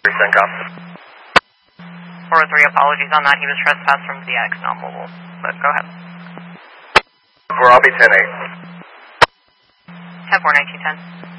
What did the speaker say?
CENTCOM. 403, apologies on that. He was trespassed from VX non-mobile. But go ahead. For I'll be 10-8. 10-4, 1910.